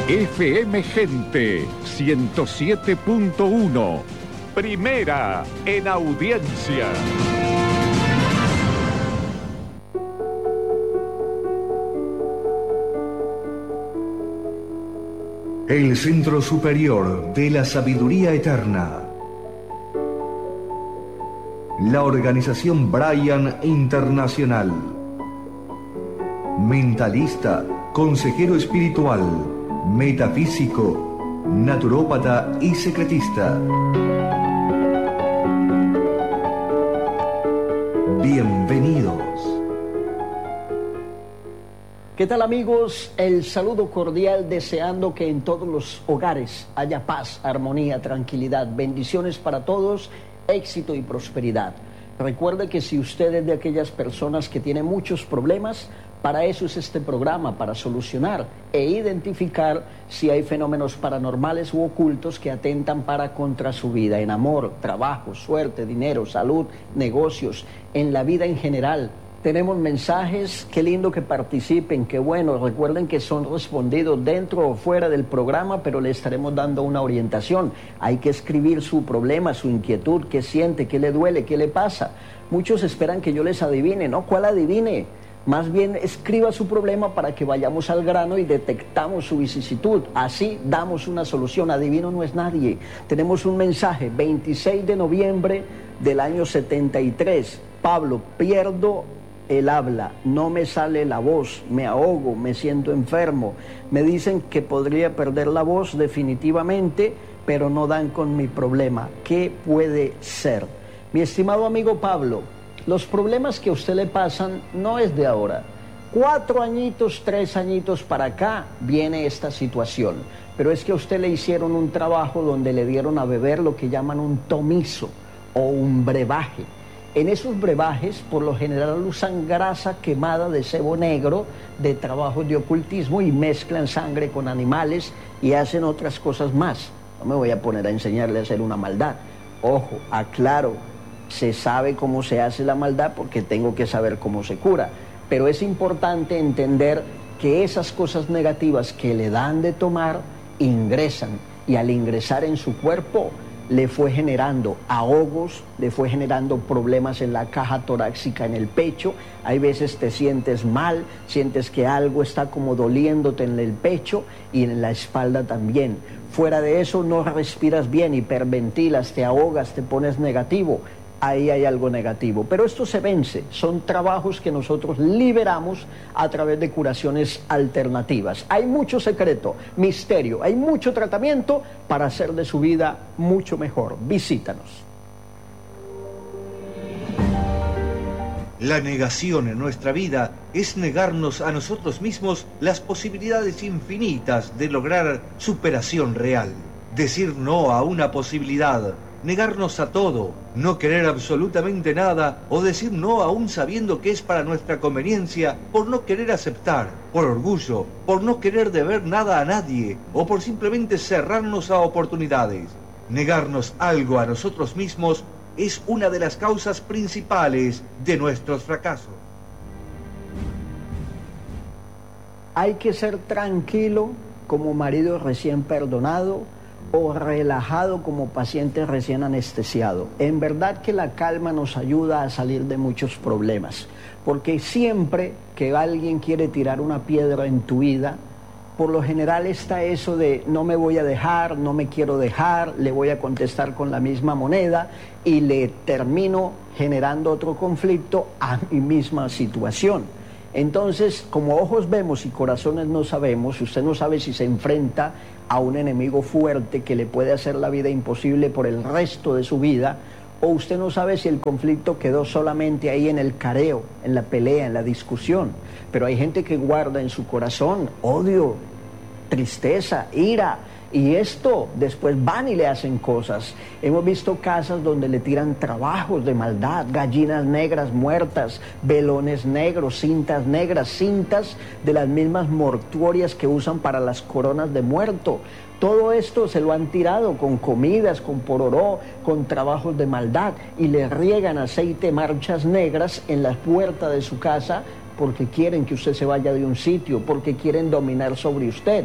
FM Gente 107.1. Primera en audiencia. El Centro Superior de la Sabiduría Eterna. La organización Brian Internacional. Mentalista, consejero espiritual, metafísico, naturópata y secretista. Bienvenidos. ¿Qué tal, amigos? El saludo cordial, deseando que en todos los hogares haya paz, armonía, tranquilidad, bendiciones para todos, éxito y prosperidad. Recuerde que si usted es de aquellas personas que tienen muchos problemas, para eso es este programa, para solucionar e identificar si hay fenómenos paranormales u ocultos que atentan contra su vida, en amor, trabajo, suerte, dinero, salud, negocios, en la vida en general. Tenemos mensajes, qué lindo que participen, qué bueno. Recuerden que son respondidos dentro o fuera del programa, pero le estaremos dando una orientación. Hay que escribir su problema, su inquietud, qué siente, qué le duele, qué le pasa. Muchos esperan que yo les adivine, ¿no? ¿Cuál adivine? Más bien escriba su problema para que vayamos al grano y detectamos su vicisitud. Así damos una solución. Adivino no es nadie. Tenemos un mensaje, 26 de noviembre del año 73. Pablo, pierdo el habla, no me sale la voz, me ahogo, me siento enfermo. Me dicen que podría perder la voz definitivamente, pero no dan con mi problema. ¿Qué puede ser? Mi estimado amigo Pablo, los problemas que a usted le pasan no es de ahora. 4 añitos, 3 añitos para acá viene esta situación. Pero es que a usted le hicieron un trabajo donde le dieron a beber lo que llaman un tomizo o un brebaje. En esos brebajes, por lo general, usan grasa quemada de cebo negro, de trabajos de ocultismo, y mezclan sangre con animales y hacen otras cosas más. No me voy a poner a enseñarle a hacer una maldad. Ojo, aclaro, se sabe cómo se hace la maldad porque tengo que saber cómo se cura. Pero es importante entender que esas cosas negativas que le dan de tomar ingresan, y al ingresar en su cuerpo le fue generando ahogos, le fue generando problemas en la caja torácica, en el pecho. Hay veces te sientes mal, sientes que algo está como doliéndote en el pecho y en la espalda también. Fuera de eso no respiras bien, hiperventilas, te ahogas, te pones negativo. Ahí hay algo negativo, pero esto se vence. Son trabajos que nosotros liberamos a través de curaciones alternativas. Hay mucho secreto, misterio, hay mucho tratamiento para hacer de su vida mucho mejor. Visítanos. La negación en nuestra vida es negarnos a nosotros mismos las posibilidades infinitas de lograr superación real. Decir no a una posibilidad, negarnos a todo, no querer absolutamente nada o decir no aún sabiendo que es para nuestra conveniencia, por no querer aceptar, por orgullo, por no querer deber nada a nadie o por simplemente cerrarnos a oportunidades. Negarnos algo a nosotros mismos es una de las causas principales de nuestros fracasos. Hay que ser tranquilo como marido recién perdonado, o relajado como paciente recién anestesiado. En verdad que la calma nos ayuda a salir de muchos problemas, porque siempre que alguien quiere tirar una piedra en tu vida, por lo general está eso de no me voy a dejar, no me quiero dejar, le voy a contestar con la misma moneda y le termino generando otro conflicto a mi misma situación. Entonces, como ojos vemos y corazones no sabemos, usted no sabe si se enfrenta a un enemigo fuerte que le puede hacer la vida imposible por el resto de su vida, o usted no sabe si el conflicto quedó solamente ahí en el careo, en la pelea, en la discusión. Pero hay gente que guarda en su corazón odio, tristeza, ira, y esto después van y le hacen cosas. Hemos visto casas donde le tiran trabajos de maldad, gallinas negras muertas, velones negros, cintas negras, cintas de las mismas mortuorias que usan para las coronas de muerto. Todo esto se lo han tirado con comidas, con pororó, con trabajos de maldad, y le riegan aceite, marchas negras en la puerta de su casa porque quieren que usted se vaya de un sitio, porque quieren dominar sobre usted.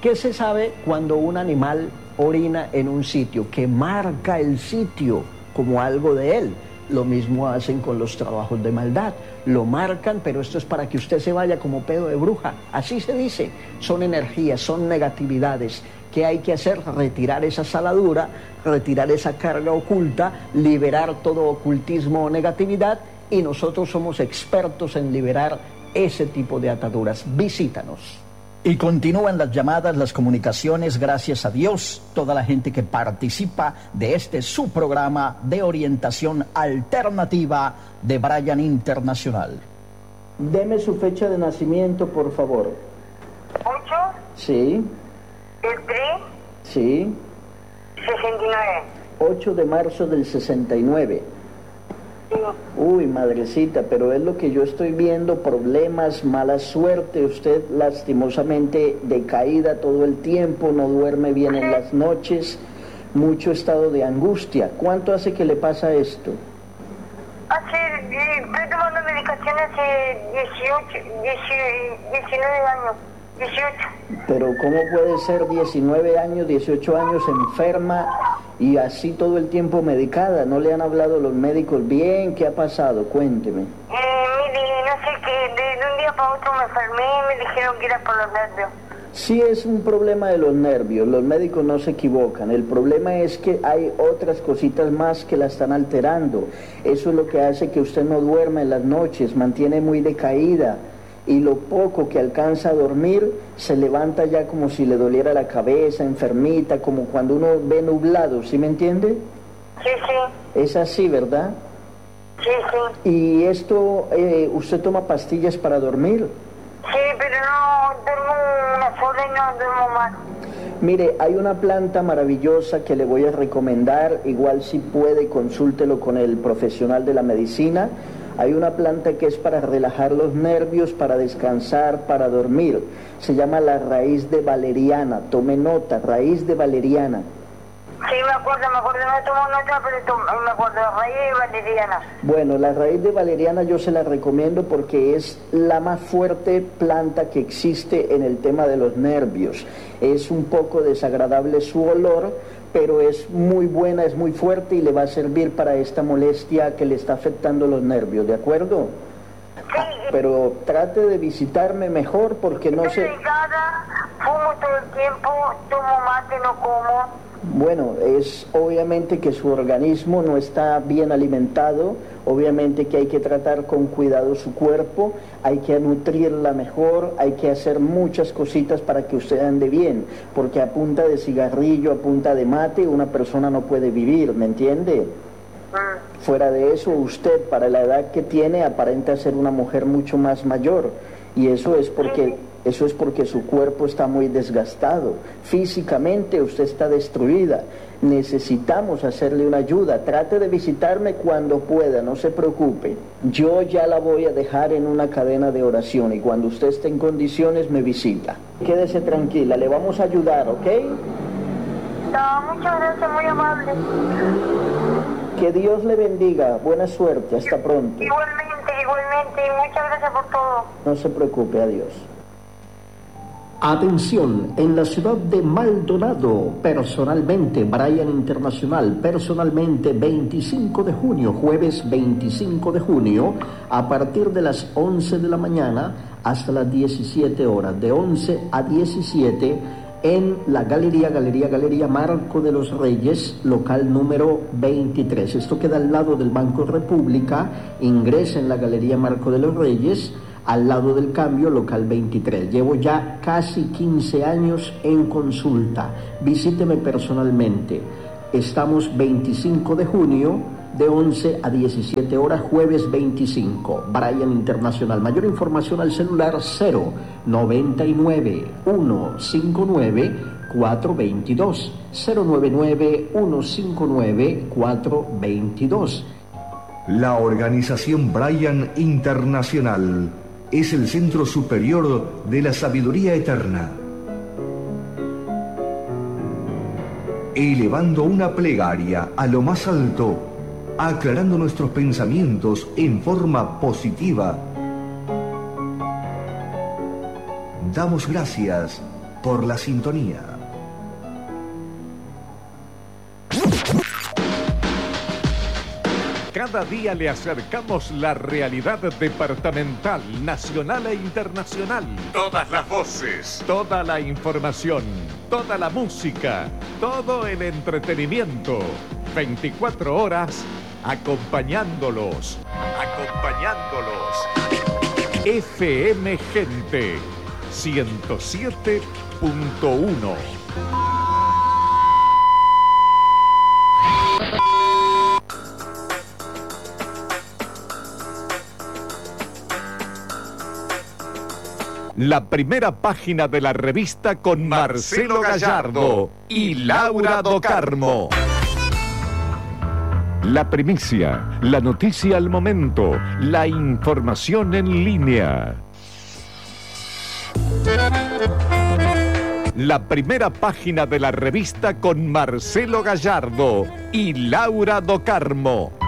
¿Qué se sabe cuando un animal orina en un sitio? Que marca el sitio como algo de él. Lo mismo hacen con los trabajos de maldad. Lo marcan, pero esto es para que usted se vaya como pedo de bruja. Así se dice. Son energías, son negatividades. ¿Qué hay que hacer? Retirar esa saladura, retirar esa carga oculta, liberar todo ocultismo o negatividad, y nosotros somos expertos en liberar ese tipo de ataduras. Visítanos. Y continúan las llamadas, las comunicaciones, gracias a Dios, toda la gente que participa de este su programa de orientación alternativa de Brian Internacional. Deme su fecha de nacimiento, por favor. 8. Sí. El 3. Sí. 69. 8 de marzo del 69. Sí. Uy, madrecita, pero es lo que yo estoy viendo, problemas, mala suerte, usted lastimosamente decaída todo el tiempo, no duerme bien en las noches, mucho estado de angustia. ¿Cuánto hace que le pasa esto? Estoy tomando medicación hace 19 años. 18. Pero ¿cómo puede ser 19 años, 18 años enferma y así todo el tiempo medicada? ¿No le han hablado los médicos bien? ¿Qué ha pasado? Cuénteme. Mire, no sé qué, de un día para otro me enfermé y me dijeron que era por los nervios. Sí, es un problema de los nervios, los médicos no se equivocan. El problema es que hay otras cositas más que la están alterando. Eso es lo que hace que usted no duerma en las noches, mantiene muy decaída. Y lo poco que alcanza a dormir, se levanta ya como si le doliera la cabeza, enfermita, como cuando uno ve nublado, ¿sí me entiende? Sí, sí. Es así, ¿verdad? Sí, sí. ¿Y esto, usted toma pastillas para dormir? Sí, pero no duermo una sola y no duermo más. Mire, hay una planta maravillosa que le voy a recomendar, igual si puede consúltelo con el profesional de la medicina. Hay una planta que es para relajar los nervios, para descansar, para dormir. Se llama la raíz de valeriana. Tome nota, raíz de valeriana. Sí, me acuerdo, no tomo nota, pero me acuerdo, raíz de valeriana. Bueno, la raíz de valeriana yo se la recomiendo porque es la más fuerte planta que existe en el tema de los nervios. Es un poco desagradable su olor, pero es muy buena, es muy fuerte y le va a servir para esta molestia que le está afectando los nervios, ¿de acuerdo? Sí. Pero trate de visitarme mejor porque no sé... Fumo todo el tiempo, tomo mate, no como. Bueno, es obviamente que su organismo no está bien alimentado, obviamente que hay que tratar con cuidado su cuerpo, hay que nutrirla mejor, hay que hacer muchas cositas para que usted ande bien, porque a punta de cigarrillo, a punta de mate, una persona no puede vivir, ¿me entiende? Fuera de eso, usted, para la edad que tiene, aparenta ser una mujer mucho más mayor, y eso es porque su cuerpo está muy desgastado. Físicamente usted está destruida. Necesitamos hacerle una ayuda. Trate de visitarme cuando pueda, no se preocupe. Yo ya la voy a dejar en una cadena de oración y cuando usted esté en condiciones me visita. Quédese tranquila, le vamos a ayudar, ¿ok? No, muchas gracias, muy amable. Que Dios le bendiga. Buena suerte. Hasta pronto. Igualmente. Muchas gracias por todo. No se preocupe. Adiós. Atención, en la ciudad de Maldonado, personalmente, Brian Internacional, personalmente, 25 de junio, jueves 25 de junio, a partir de las 11 de la mañana hasta las 17 horas, de 11 a 17, en la Galería Marco de los Reyes, local número 23. Esto queda al lado del Banco República, ingresa en la Galería Marco de los Reyes, al lado del Cambio, local 23. Llevo ya casi 15 años en consulta. Visíteme personalmente. Estamos 25 de junio, de 11 a 17 horas, jueves 25. Brian Internacional. Mayor información al celular 099 159 422. 099 159 422. La organización Brian Internacional es el centro superior de la sabiduría eterna. Elevando una plegaria a lo más alto, aclarando nuestros pensamientos en forma positiva. Damos gracias por la sintonía. Cada día le acercamos la realidad departamental, nacional e internacional. Todas las voces, toda la información, toda la música, todo el entretenimiento. 24 horas acompañándolos. FM Gente 107.1. La primera página de la revista con Marcelo Gallardo y Laura Do Carmo. La primicia, la noticia al momento, la información en línea. La primera página de la revista con Marcelo Gallardo y Laura Do Carmo.